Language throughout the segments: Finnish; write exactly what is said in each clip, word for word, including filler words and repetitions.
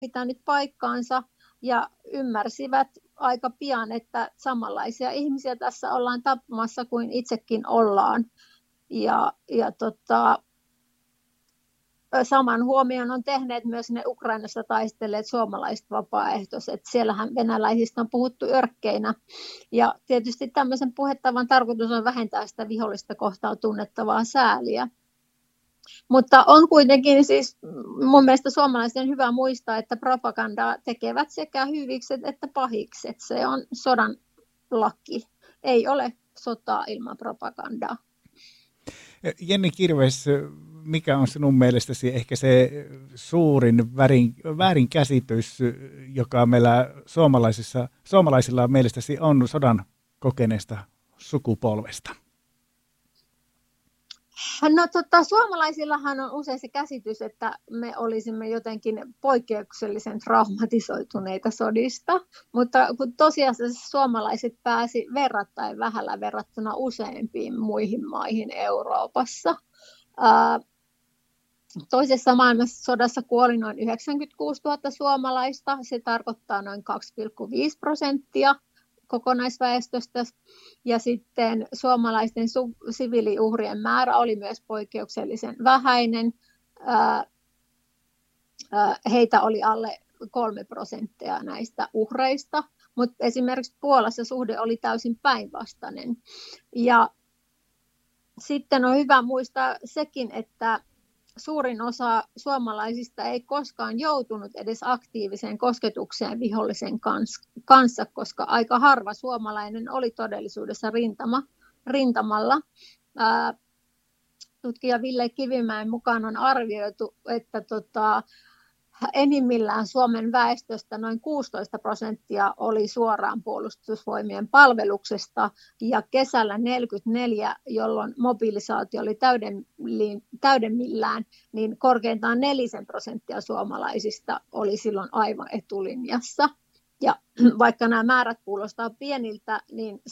pitänyt paikkaansa ja ymmärsivät aika pian, että samanlaisia ihmisiä tässä ollaan tappamassa kuin itsekin ollaan. Ja, ja tota, saman huomion on tehneet myös ne Ukrainassa taistelleet suomalaiset vapaaehtoiset. Siellähän venäläisistä on puhuttu örkkeinä. Ja tietysti tämmöisen puhettavan tarkoitus on vähentää sitä vihollista kohtaan tunnettavaa sääliä. Mutta on kuitenkin siis mun mielestä suomalaisten hyvä muistaa, että propagandaa tekevät sekä hyvikset että pahikset. Se on sodan laki. Ei ole sotaa ilman propagandaa. Jenni Kirves, mikä on sinun mielestäsi ehkä se suurin väärin, väärinkäsitys, joka meillä suomalaisissa, suomalaisilla mielestäsi on sodan kokeneesta sukupolvesta? No tota, suomalaisillahan on usein se käsitys, että me olisimme jotenkin poikkeuksellisen traumatisoituneita sodista, mutta kun tosiasiassa suomalaiset pääsi verrattain vähällä verrattuna useimpiin muihin maihin Euroopassa. Ää, toisessa maailmansodassa kuoli noin yhdeksänkymmentäkuusituhatta suomalaista, se tarkoittaa noin kaksi pilkku viisi prosenttia. Kokonaisväestöstä, ja sitten suomalaisten su- siviiliuhrien määrä oli myös poikkeuksellisen vähäinen. Ää, ää, heitä oli alle kolme prosenttia näistä uhreista, mutta esimerkiksi Puolassa suhde oli täysin päinvastainen. Ja sitten on hyvä muistaa sekin, että suurin osa suomalaisista ei koskaan joutunut edes aktiiviseen kosketukseen vihollisen kanssa, koska aika harva suomalainen oli todellisuudessa rintama, rintamalla. Ää, tutkija Ville Kivimäen mukaan on arvioitu, että tota, enimmillään Suomen väestöstä noin kuusitoista prosenttia oli suoraan puolustusvoimien palveluksesta ja kesällä neljäkymmentäneljä, jolloin mobilisaatio oli täydemmillään, niin korkeintaan nelisen prosenttia suomalaisista oli silloin aivan etulinjassa. Ja vaikka nämä määrät kuulostaa pieniltä, niin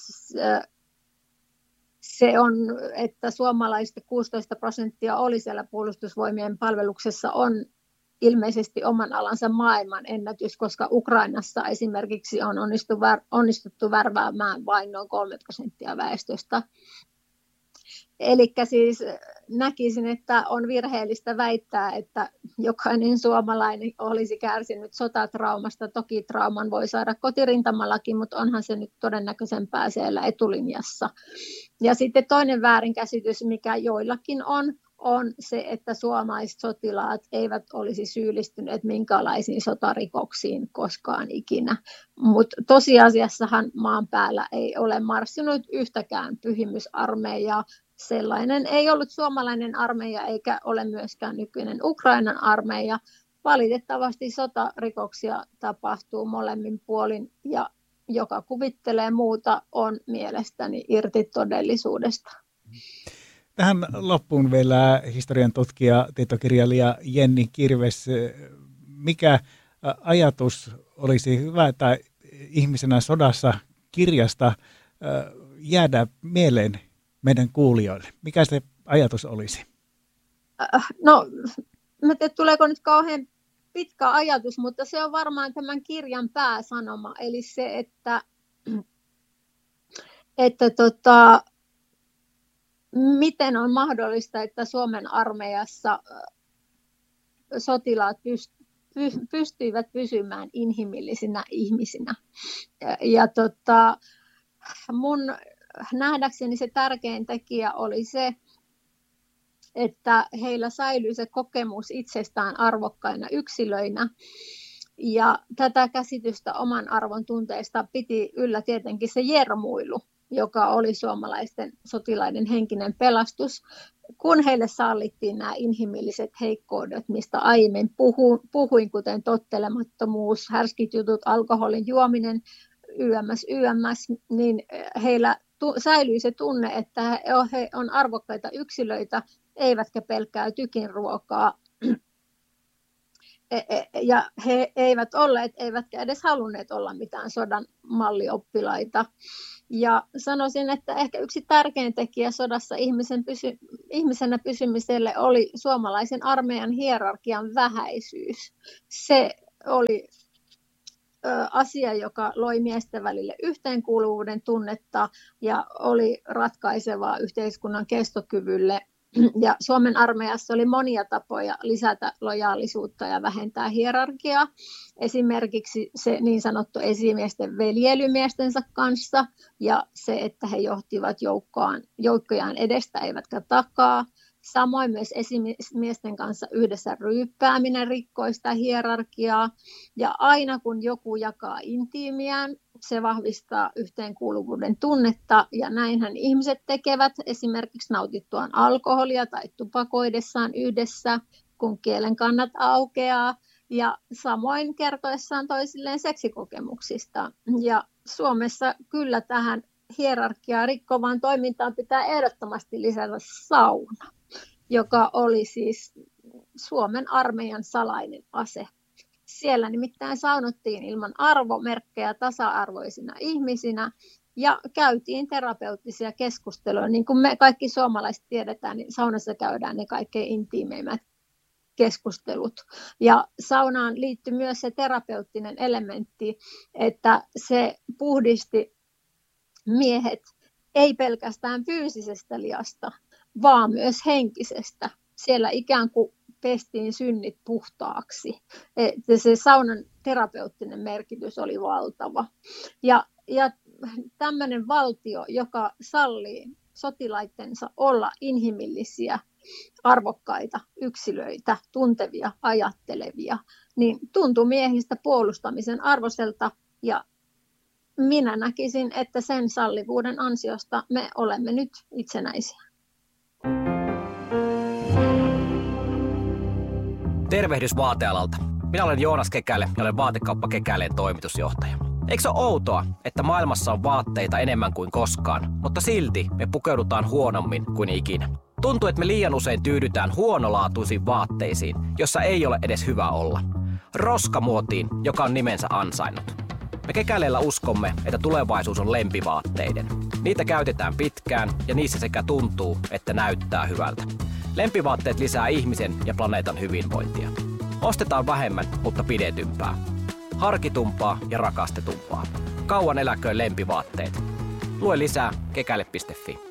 se on, että suomalaisista kuusitoista prosenttia oli siellä puolustusvoimien palveluksessa on ilmeisesti oman alansa maailman ennätys, koska Ukrainassa esimerkiksi on onnistuttu värväämään vain noin kolme prosenttia väestöstä. Eli siis näkisin, että on virheellistä väittää, että jokainen suomalainen olisi kärsinyt sotatraumasta. Toki trauman voi saada kotirintamallakin, mutta onhan se nyt todennäköisempää siellä etulinjassa. Ja sitten toinen väärinkäsitys, mikä joillakin on, on se, että suomalaiset sotilaat eivät olisi syyllistyneet minkälaisiin sotarikoksiin koskaan ikinä. Mutta tosiasiassahan maan päällä ei ole marssinut yhtäkään pyhimysarmeijaa. Sellainen ei ollut suomalainen armeija eikä ole myöskään nykyinen Ukrainan armeija. Valitettavasti sotarikoksia tapahtuu molemmin puolin ja joka kuvittelee muuta on mielestäni irti todellisuudesta. Tähän loppuun vielä historian tutkija, tietokirjailija Jenni Kirves. Mikä ajatus olisi hyvä tai ihmisenä sodassa kirjasta jäädä mieleen meidän kuulijoille? Mikä se ajatus olisi? No, mä tiedän, tuleeko nyt kauhean pitkä ajatus, mutta se on varmaan tämän kirjan pääsanoma. Eli se, että, että tota, miten on mahdollista, että Suomen armeijassa sotilaat pystyivät pysymään inhimillisinä ihmisinä. Ja, ja tota, mun nähdäkseni se tärkein tekijä oli se, että heillä säilyi se kokemus itsestään arvokkaina yksilöinä. Ja tätä käsitystä oman arvon tunteesta piti yllä tietenkin se jermuilu, joka oli suomalaisten sotilaiden henkinen pelastus, kun heille sallittiin nämä inhimilliset heikkoudet, mistä aiemmin puhuin, kuten tottelemattomuus, härskit jutut, alkoholin juominen, yms, yms, niin heillä säilyi se tunne, että he on arvokkaita yksilöitä, eivätkä pelkkää tykinruokaa. Ja he eivät olleet, eivätkä edes halunneet olla mitään sodan mallioppilaita. Ja sanoisin, että ehkä yksi tärkein tekijä sodassa ihmisen pysy, ihmisenä pysymiselle oli suomalaisen armeijan hierarkian vähäisyys. Se oli ö, asia, joka loi miesten välille yhteenkuuluvuuden tunnetta ja oli ratkaisevaa yhteiskunnan kestokyvylle. Ja Suomen armeijassa oli monia tapoja lisätä lojaalisuutta ja vähentää hierarkiaa. Esimerkiksi se niin sanottu esimiesten veljelymiestensä kanssa ja se, että he johtivat joukkoaan, joukkojaan edestä eivätkä takaa. Samoin myös esimiesten kanssa yhdessä ryyppääminen rikkoi sitä hierarkiaa. Ja aina kun joku jakaa intiimiään, se vahvistaa yhteenkuuluvuuden tunnetta ja näinhän ihmiset tekevät esimerkiksi nautittuaan alkoholia tai tupakoidessaan yhdessä, kun kielen kannat aukeaa ja samoin kertoessaan toisilleen seksikokemuksista. Ja Suomessa kyllä tähän hierarkiaa rikkovaan toimintaan pitää ehdottomasti lisätä sauna, joka oli siis Suomen armeijan salainen ase. Siellä nimittäin saunottiin ilman arvomerkkejä tasa-arvoisina ihmisinä ja käytiin terapeuttisia keskusteluja. Niin kuin me kaikki suomalaiset tiedetään, niin saunassa käydään ne kaikkein intiimeimmät keskustelut. Ja saunaan liittyi myös se terapeuttinen elementti, että se puhdisti miehet ei pelkästään fyysisestä liasta, vaan myös henkisestä. Siellä ikään kuin pestiin synnit puhtaaksi. Että se saunan terapeuttinen merkitys oli valtava. Ja, ja tämmöinen valtio, joka sallii sotilaittensa olla inhimillisiä, arvokkaita yksilöitä, tuntevia, ajattelevia, niin tuntui miehistä puolustamisen arvoiselta ja minä näkisin, että sen sallivuuden ansiosta me olemme nyt itsenäisiä. Tervehdys vaatealalta. Minä olen Joonas Kekäle ja olen Vaatekauppa Kekäleen toimitusjohtaja. Eikö se ole outoa, että maailmassa on vaatteita enemmän kuin koskaan, mutta silti me pukeudutaan huonommin kuin ikinä? Tuntuu, että me liian usein tyydytään huonolaatuisiin vaatteisiin, jossa ei ole edes hyvä olla. Roskamuotiin, joka on nimensä ansainnut. Me Kekäleellä uskomme, että tulevaisuus on lempivaatteiden. Niitä käytetään pitkään ja niissä sekä tuntuu että näyttää hyvältä. Lempivaatteet lisää ihmisen ja planeetan hyvinvointia. Ostetaan vähemmän, mutta pidetympää. Harkitumpaa ja rakastetumpaa. Kauan eläköön lempivaatteet. Lue lisää kekäle piste fi.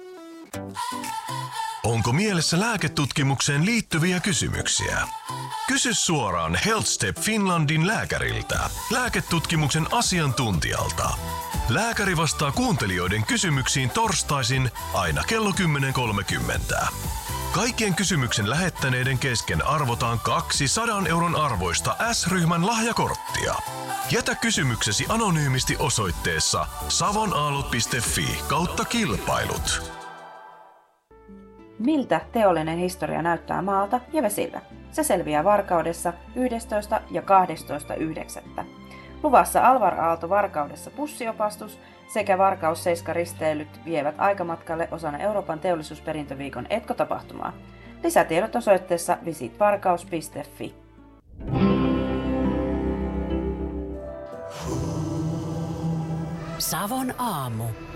Onko mielessä lääketutkimukseen liittyviä kysymyksiä? Kysy suoraan HealthStep Finlandin lääkäriltä, lääketutkimuksen asiantuntijalta. Lääkäri vastaa kuuntelijoiden kysymyksiin torstaisin aina kello kymmenen kolmekymmentä. Kaikkien kysymyksen lähettäneiden kesken arvotaan kaksi sadan euron arvoista S-ryhmän lahjakorttia. Jätä kysymyksesi anonyymisti osoitteessa savonaalot piste fi kautta kilpailut. Miltä teollinen historia näyttää maalta ja vesillä? Se selviää Varkaudessa yhdestoista ja kahdestoista yhdeksättä Luvassa Alvar Aalto Varkaudessa pussiopastus sekä Varkaus seiska risteilyt vievät aikamatkalle osana Euroopan teollisuusperintöviikon etkotapahtumaa. Lisätiedot osoitteessa visit varkaus piste fi. Savon aamu.